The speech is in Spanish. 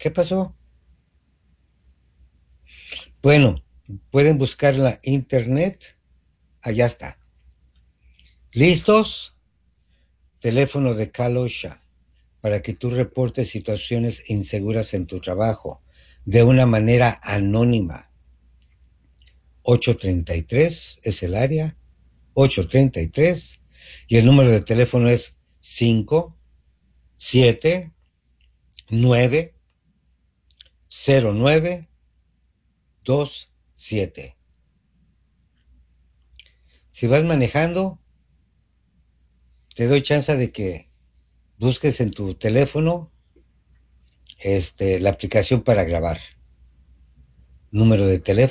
¿Qué pasó? Bueno, pueden buscar en la internet. Allá está. ¿Listos? Teléfono de Kalosha para que tú reportes situaciones inseguras en tu trabajo de una manera anónima. 833 es el área, 833, y el número de teléfono es 5790927. Si vas manejando, te doy chance de que busques en tu teléfono la aplicación para grabar. Número de teléfono